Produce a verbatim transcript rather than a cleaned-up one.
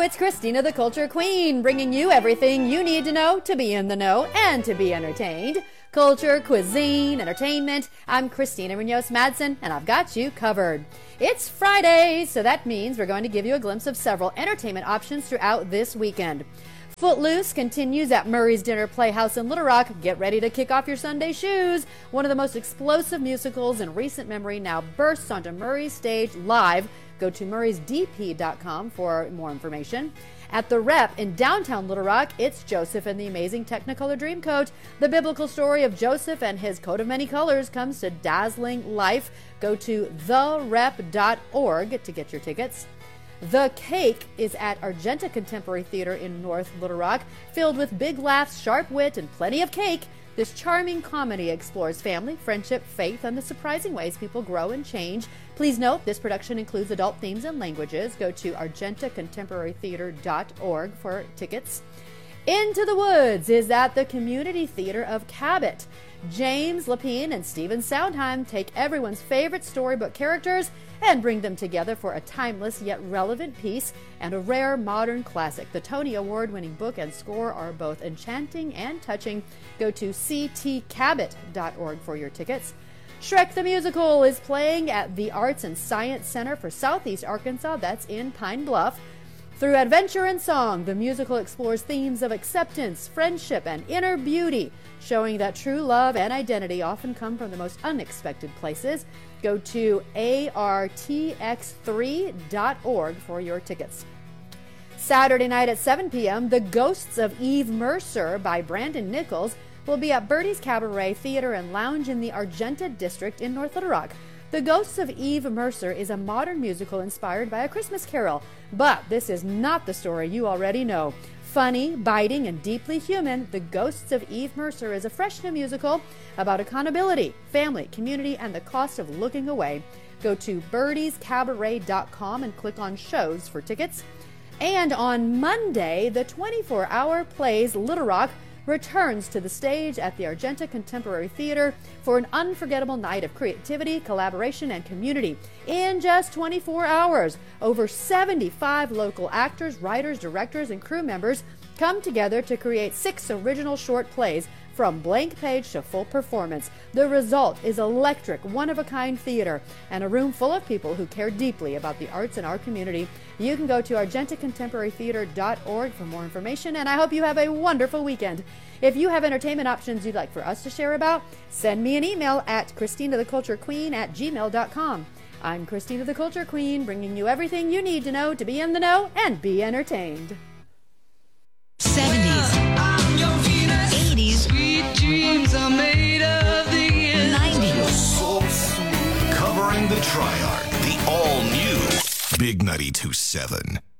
it's Christina the Culture Queen, bringing you everything you need to know to be in the know and to be entertained. Culture, cuisine, entertainment. I'm Christina Munoz-Madsen, and I've got you covered. It's Friday, so that means we're going to give you a glimpse of several entertainment options throughout this weekend. Footloose continues at Murray's Dinner Playhouse in Little Rock. Get ready to kick off your Sunday shoes. One of the most explosive musicals in recent memory now bursts onto Murray's stage live. Go to murrays d p dot com for more information. At the Rep in downtown Little Rock, it's Joseph and the Amazing Technicolor Dreamcoat. The biblical story of Joseph and his coat of many colors comes to dazzling life. Go to the rep dot org to get your tickets. The Cake is at Argenta Contemporary Theater in North Little Rock. Filled with big laughs, sharp wit, and plenty of cake, this charming comedy explores family, friendship, faith, and the surprising ways people grow and change. Please note, this production includes adult themes and languages. Go to argenta contemporary theater dot org for tickets. Into the Woods is at the Community Theater of Cabot. James Lapine and Stephen Sondheim take everyone's favorite storybook characters and bring them together for a timeless yet relevant piece and a rare modern classic. The Tony Award-winning book and score are both enchanting and touching. Go to c t cabot dot org for your tickets. Shrek the Musical is playing at the Arts and Science Center for Southeast Arkansas. That's in Pine Bluff. Through adventure and song, the musical explores themes of acceptance, friendship, and inner beauty, showing that true love and identity often come from the most unexpected places. Go to a r t x three dot org for your tickets. Saturday night at seven p.m., The Ghosts of Eve Mercer by Brandon Nichols will be at Birdie's Cabaret Theater and Lounge in the Argenta District in North Little Rock. The Ghosts of Eve Mercer is a modern musical inspired by A Christmas Carol, but this is not the story you already know. Funny, biting, and deeply human, The Ghosts of Eve Mercer is a fresh new musical about accountability, family, community, and the cost of looking away. Go to birdies cabaret dot com and click on shows for tickets. And on Monday, the twenty-four hour plays Little Rock returns to the stage at the Argenta Contemporary Theater for an unforgettable night of creativity, collaboration, and community. In just twenty-four hours, over seventy-five local actors, writers, directors, and crew members come together to create six original short plays from blank page to full performance. The result is electric, one-of-a-kind theater and a room full of people who care deeply about the arts in our community. You can go to argenta contemporary theater dot org for more information, and I hope you have a wonderful weekend. If you have entertainment options you'd like for us to share about, send me an email at christina the culture queen at gmail dot com. I'm Christina the Culture Queen, bringing you everything you need to know to be in the know and be entertained. seventies, eighties, Sweet dreams are made of the nineties. Soul Food, covering the Triarch, the all-new Big ninety-two point seven.